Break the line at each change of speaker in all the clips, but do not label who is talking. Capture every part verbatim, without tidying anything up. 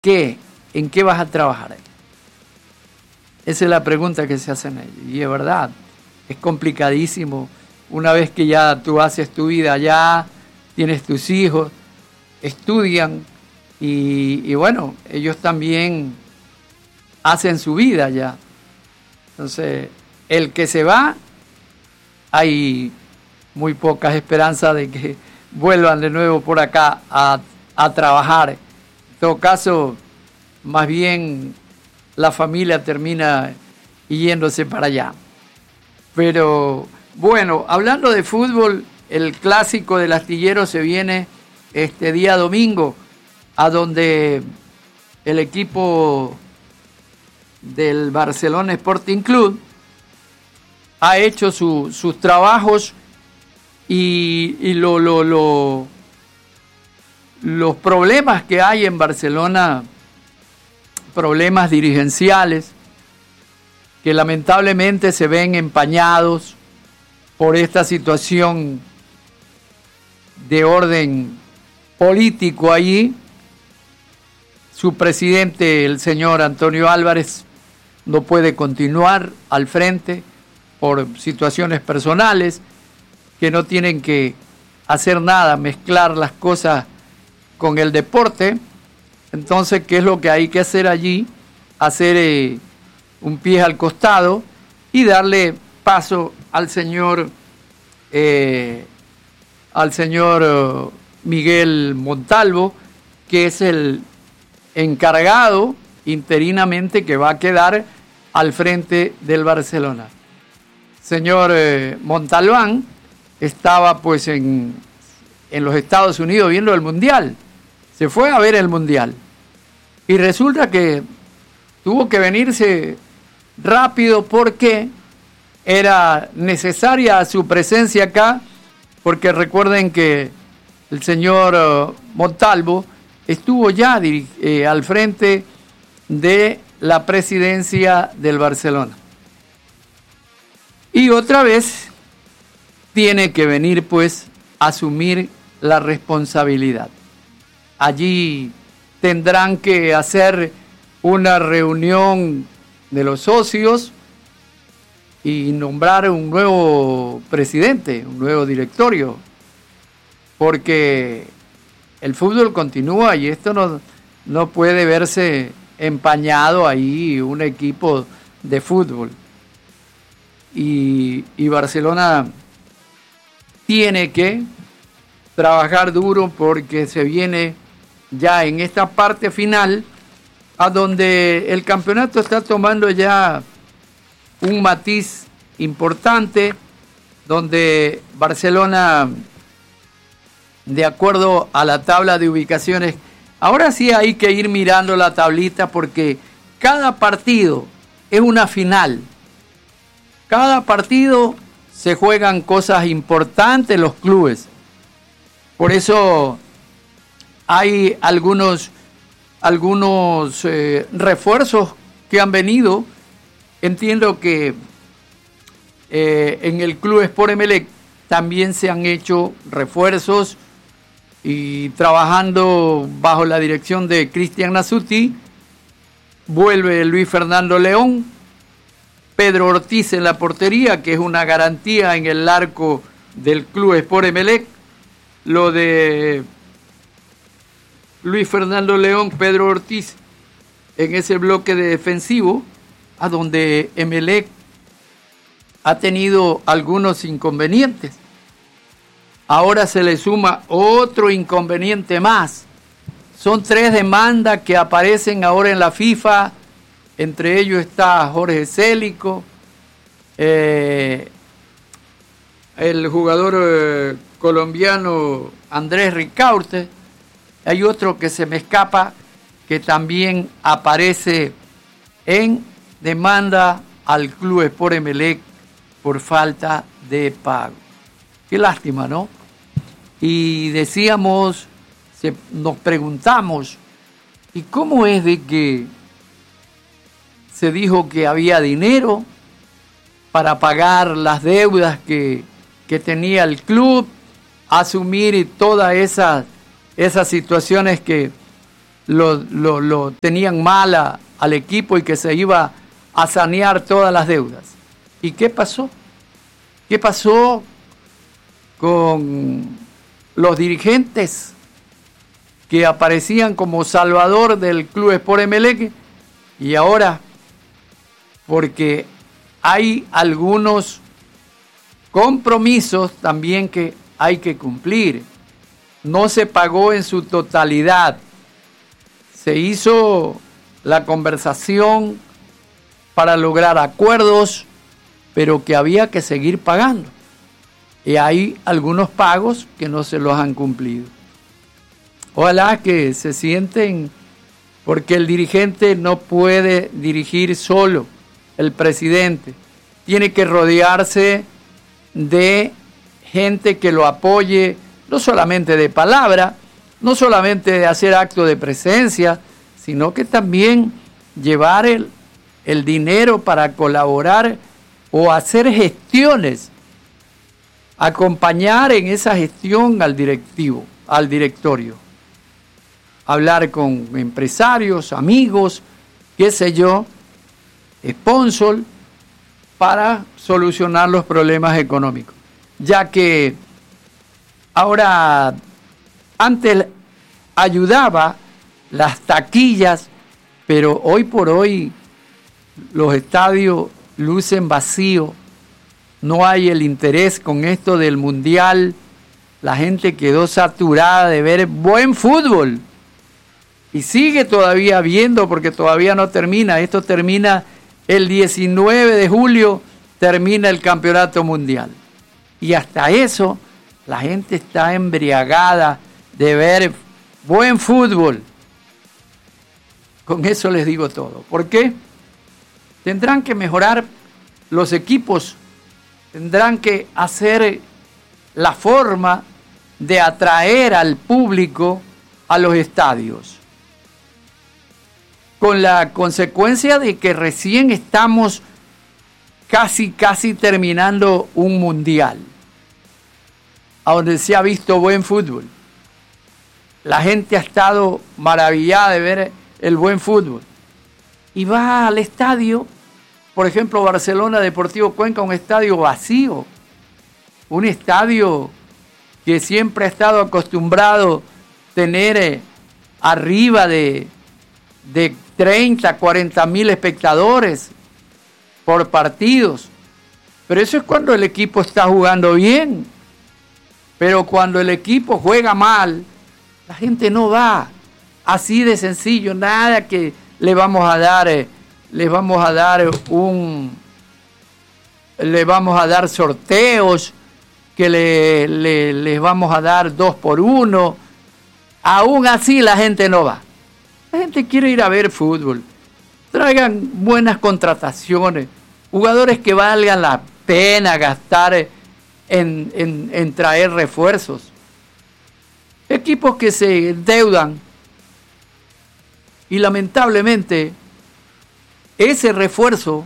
¿qué? ¿En qué vas a trabajar? Esa es la pregunta que se hacen ellos. Y es verdad, es complicadísimo. Una vez que ya tú haces tu vida allá, tienes tus hijos, estudian y, y bueno, ellos también hacen su vida allá. Entonces, el que se va, hay muy pocas esperanzas de que vuelvan de nuevo por acá a, a trabajar. En todo caso, más bien la familia termina yéndose para allá. Pero bueno, hablando de fútbol, el clásico del Astillero se viene este día domingo, a donde el equipo del Barcelona Sporting Club ha hecho su, sus trabajos y, y lo, lo, lo, los problemas que hay en Barcelona, problemas dirigenciales, que lamentablemente se ven empañados por esta situación de orden político allí. Su presidente, el señor Antonio Álvarez, no puede continuar al frente por situaciones personales que no tienen que hacer nada, mezclar las cosas con el deporte. Entonces, ¿qué es lo que hay que hacer allí? Hacer eh, un pie al costado y darle paso al señor eh, al señor uh, Miguel Montalvo, que es el encargado interinamente que va a quedar al frente del Barcelona. Señor eh, Montalbán estaba pues en, en los Estados Unidos viendo el Mundial. Se fue a ver el Mundial. Y resulta que tuvo que venirse rápido porque era necesaria su presencia acá, porque recuerden que el señor uh, Montalvo estuvo ya eh, al frente de la presidencia del Barcelona. Y otra vez tiene que venir pues a asumir la responsabilidad. Allí tendrán que hacer una reunión de los socios y nombrar un nuevo presidente, un nuevo directorio, porque el fútbol continúa y esto no, no puede verse empañado ahí un equipo de fútbol. Y, y Barcelona tiene que trabajar duro porque se viene ya en esta parte final a donde el campeonato está tomando ya un matiz importante, donde Barcelona, de acuerdo a la tabla de ubicaciones, ahora sí hay que ir mirando la tablita porque cada partido es una final. Cada partido se juegan cosas importantes los clubes. Por eso hay algunos, algunos eh, refuerzos que han venido. Entiendo que eh, en el Club Sport Emelec también se han hecho refuerzos y trabajando bajo la dirección de Cristian Nasuti. Vuelve Luis Fernando León, Pedro Ortiz en la portería, que es una garantía en el arco del Club Sport Emelec. Lo de Luis Fernando León, Pedro Ortiz en ese bloque de defensivo, a donde Emelec ha tenido algunos inconvenientes. Ahora se le suma otro inconveniente más. Son tres demandas que aparecen ahora en la FIFA. Entre ellos está Jorge Célico, eh, el jugador eh, colombiano Andrés Ricaurte. Hay otro que se me escapa, que también aparece en demanda al Club Sport Emelec por falta de pago. Qué lástima, ¿no? Y decíamos, se, nos preguntamos, ¿y cómo es de que se dijo que había dinero para pagar las deudas que, que tenía el club, asumir todas esas, esas situaciones que lo, lo, lo tenían mal a, al equipo y que se iba a sanear todas las deudas. ¿Y qué pasó? ¿Qué pasó con los dirigentes que aparecían como salvador del Club Sport Emelec? Y ahora, porque hay algunos compromisos también que hay que cumplir. No se pagó en su totalidad. Se hizo la conversación para lograr acuerdos, pero que había que seguir pagando. Y hay algunos pagos que no se los han cumplido. Ojalá que se sienten, porque el dirigente no puede dirigir solo, el presidente. Tiene que rodearse de gente que lo apoye, no solamente de palabra, no solamente de hacer acto de presencia, sino que también llevar el, el dinero para colaborar o hacer gestiones, acompañar en esa gestión al directivo, al directorio, hablar con empresarios, amigos, qué sé yo, sponsor, para solucionar los problemas económicos. Ya que ahora, antes ayudaba las taquillas, pero hoy por hoy los estadios lucen vacíos, no hay el interés con esto del mundial, la gente quedó saturada de ver buen fútbol y sigue todavía viendo porque todavía no termina, esto termina el diecinueve de julio, termina el campeonato mundial y hasta eso la gente está embriagada de ver buen fútbol. Con eso les digo todo. ¿Por qué? Tendrán que mejorar los equipos, tendrán que hacer la forma de atraer al público a los estadios, con la consecuencia de que recién estamos casi, casi terminando un mundial, a donde se ha visto buen fútbol. La gente ha estado maravillada de ver el buen fútbol. Y va al estadio, por ejemplo, Barcelona Deportivo Cuenca, un estadio vacío, un estadio que siempre ha estado acostumbrado a tener eh, arriba de, de treinta, cuarenta mil espectadores por partidos. Pero eso es cuando el equipo está jugando bien. Pero cuando el equipo juega mal, la gente no va. Así de sencillo, nada que le vamos a dar, eh, les vamos a dar un, le vamos a dar sorteos, que le, le, les vamos a dar dos por uno. Aún así la gente no va. La gente quiere ir a ver fútbol. Traigan buenas contrataciones, jugadores que valgan la pena gastar en, en, en traer refuerzos. Equipos que se endeudan y lamentablemente ese refuerzo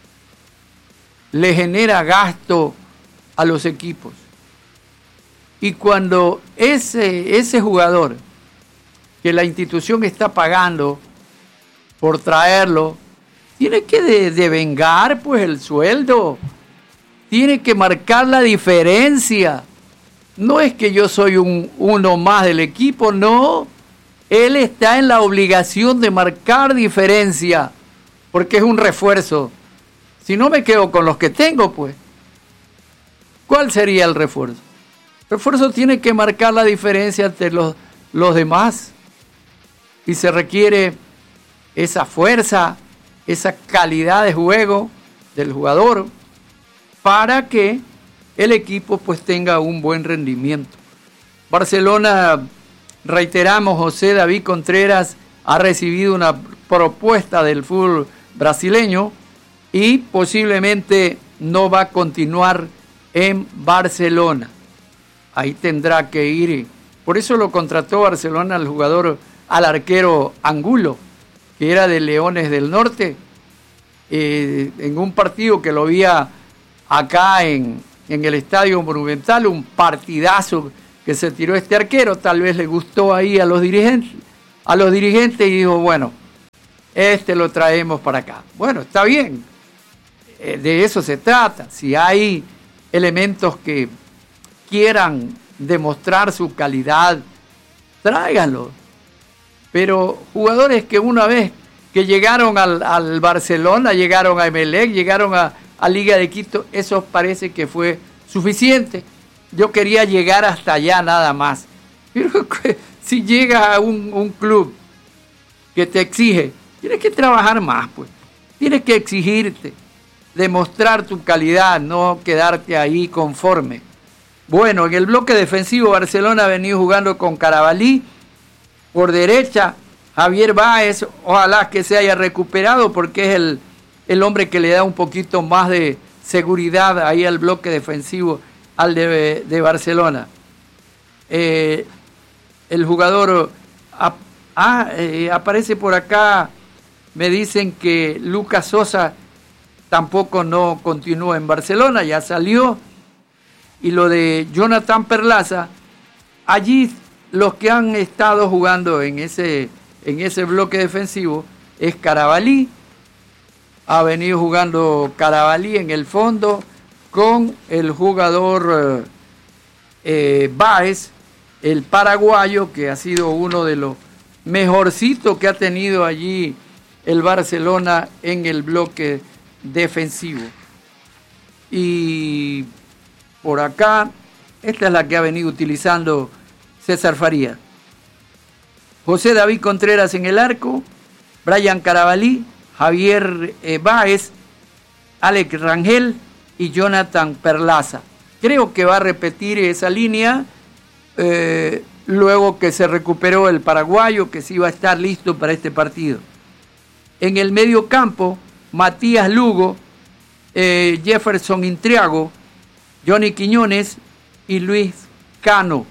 le genera gasto a los equipos. Y cuando ese, ese jugador que la institución está pagando por traerlo, tiene que de, devengar pues el sueldo, tiene que marcar la diferencia. No es que yo soy un, uno más del equipo, no. Él está en la obligación de marcar diferencia, porque es un refuerzo. Si no me quedo con los que tengo, pues, ¿cuál sería el refuerzo? El refuerzo tiene que marcar la diferencia entre los, los demás. Y se requiere esa fuerza, esa calidad de juego del jugador para que el equipo pues tenga un buen rendimiento. Barcelona, reiteramos, José David Contreras ha recibido una propuesta del fútbol brasileño y posiblemente no va a continuar en Barcelona. Ahí tendrá que ir. Por eso lo contrató Barcelona al jugador, al arquero Angulo, que era de Leones del Norte, eh, en un partido que lo había acá en, en el Estadio Monumental, un partidazo que se tiró este arquero, tal vez le gustó ahí a los dirigentes a los dirigentes y dijo, bueno, este lo traemos para acá. Bueno, está bien, de eso se trata. Si hay elementos que quieran demostrar su calidad, tráiganlo. Pero jugadores que una vez que llegaron al, al Barcelona, llegaron a Emelec, llegaron a, a Liga de Quito, eso parece que fue suficiente. Yo quería llegar hasta allá nada más. Pero si llega a un, un club que te exige, tienes que trabajar más, pues. Tienes que exigirte, demostrar tu calidad, no quedarte ahí conforme. Bueno, en el bloque defensivo Barcelona ha venido jugando con Carabalí. Por derecha, Javier Báez, ojalá que se haya recuperado porque es el, el hombre que le da un poquito más de seguridad ahí al bloque defensivo, al de, de Barcelona. Eh, el jugador ah, ah, eh, aparece por acá, me dicen que Lucas Sosa tampoco no continúa en Barcelona, ya salió. Y lo de Jonathan Perlaza, allí los que han estado jugando en ese, en ese bloque defensivo es Carabalí. Ha venido jugando Carabalí en el fondo con el jugador eh, Báez, el paraguayo, que ha sido uno de los mejorcitos que ha tenido allí el Barcelona en el bloque defensivo. Y por acá, esta es la que ha venido utilizando César Farías. José David Contreras en el arco, Brian Carabalí, Javier eh, Báez, Alex Rangel y Jonathan Perlaza. Creo que va a repetir esa línea eh, luego que se recuperó el paraguayo, que sí va a estar listo para este partido. En el medio campo, Matías Lugo, eh, Jefferson Intriago, Johnny Quiñones y Luis Cano.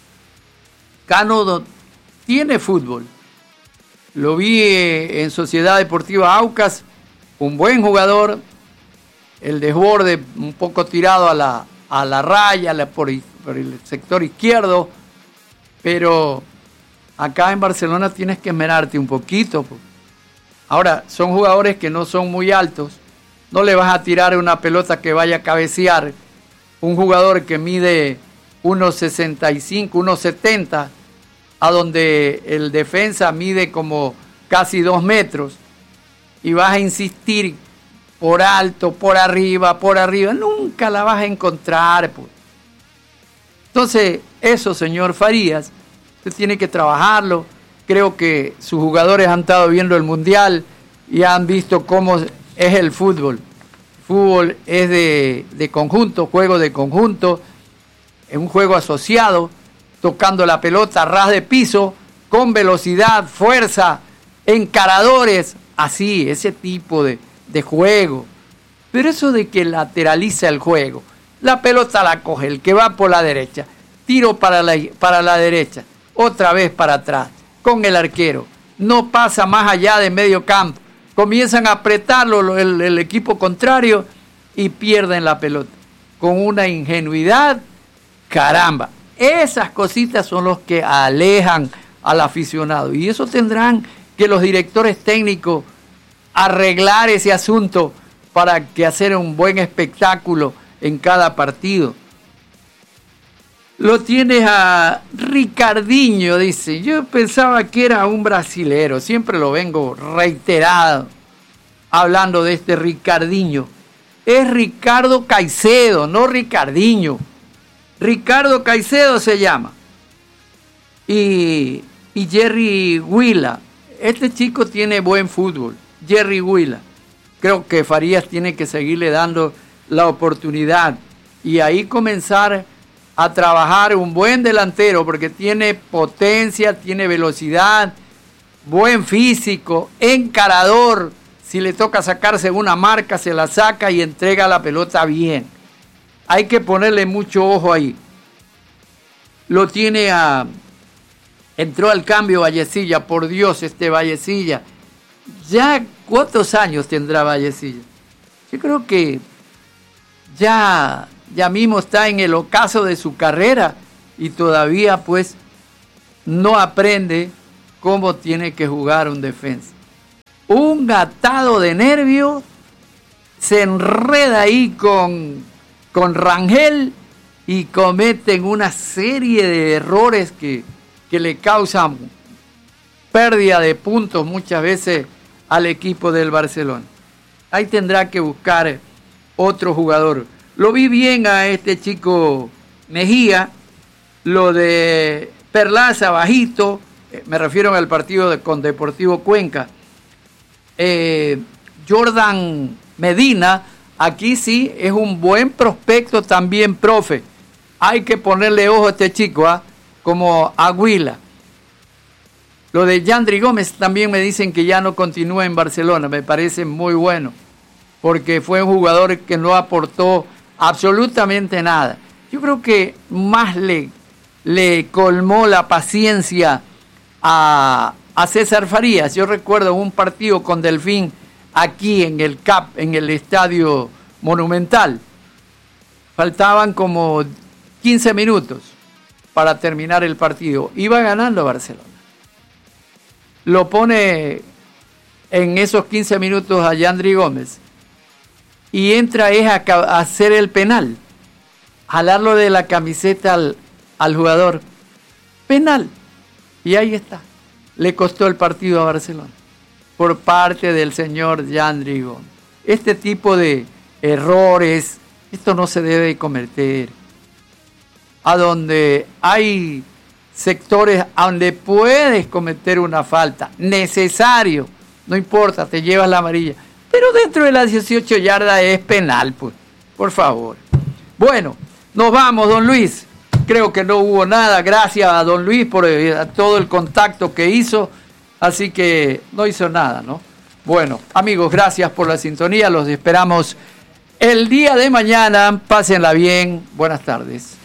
Cano tiene fútbol. Lo vi en Sociedad Deportiva Aucas, un buen jugador, el desborde un poco tirado a la, a la raya la, por, por el sector izquierdo, pero acá en Barcelona tienes que esmerarte un poquito. Ahora, son jugadores que no son muy altos, no le vas a tirar una pelota que vaya a cabecear. Un jugador que mide uno sesenta y cinco, uno setenta, a donde el defensa mide como casi dos metros, y vas a insistir por alto, por arriba, por arriba, nunca la vas a encontrar, pues. Entonces, eso, señor Farías, usted tiene que trabajarlo. Creo que sus jugadores han estado viendo el Mundial y han visto cómo es el fútbol. Fútbol es de, de conjunto, juego de conjunto, es un juego asociado, tocando la pelota a ras de piso, con velocidad, fuerza, encaradores, así, ese tipo de, de juego. Pero eso de que lateraliza el juego, la pelota la coge el que va por la derecha, tiro para la, para la derecha, otra vez para atrás, con el arquero, no pasa más allá de medio campo. Comienzan a apretarlo el, el equipo contrario y pierden la pelota. Con una ingenuidad, caramba. Esas cositas son los que alejan al aficionado. Y eso tendrán que los directores técnicos arreglar ese asunto para que hacer un buen espectáculo en cada partido. Lo tienes a Ricardinho, dice. Yo pensaba que era un brasilero. Siempre lo vengo reiterado hablando de este Ricardinho. Es Ricardo Caicedo, no Ricardinho. Ricardo Caicedo se llama. Y, y Jerry Huila. Este chico tiene buen fútbol. Jerry Huila. Creo que Farías tiene que seguirle dando la oportunidad. Y ahí comenzar a trabajar un buen delantero, porque tiene potencia, tiene velocidad, buen físico, encarador. Si le toca sacarse una marca, se la saca y entrega la pelota bien. Hay que ponerle mucho ojo ahí. Lo tiene a... Entró al cambio Vallecilla, por Dios, este Vallecilla. Ya, ¿cuántos años tendrá Vallecilla? Yo creo que ya... ya mismo está en el ocaso de su carrera y todavía pues no aprende cómo tiene que jugar un defensa. Un atado de nervios, se enreda ahí con, con Rangel y cometen una serie de errores que, que le causan pérdida de puntos muchas veces al equipo del Barcelona. Ahí tendrá que buscar otro jugador. Lo vi bien a este chico Mejía, lo de Perlaza bajito, me refiero al partido de, con Deportivo Cuenca. Eh, Jordan Medina, aquí sí es un buen prospecto también, profe. Hay que ponerle ojo a este chico, ¿ah? Como Aguila. Lo de Yandri Gómez también me dicen que ya no continúa en Barcelona, me parece muy bueno, porque fue un jugador que no aportó absolutamente nada. Yo creo que más le, le colmó la paciencia a, a César Farías. Yo recuerdo un partido con Delfín aquí en el C A P, en el Estadio Monumental. Faltaban como quince minutos para terminar el partido. Iba ganando Barcelona. Lo pone en esos quince minutos a Yandri Gómez y entra es a, a hacer el penal, jalarlo de la camiseta al, al jugador. Penal. Y ahí está. Le costó el partido a Barcelona por parte del señor Yandri Gómez. Este tipo de errores, esto no se debe cometer. A donde hay sectores a donde puedes cometer una falta, necesario, no importa, te llevas la amarilla, pero dentro de las dieciocho yardas es penal, pues, por favor. Bueno, nos vamos, don Luis. Creo que no hubo nada, gracias a don Luis por eh, todo el contacto que hizo, así que no hizo nada, ¿no? Bueno, amigos, gracias por la sintonía, los esperamos el día de mañana, pásenla bien, buenas tardes.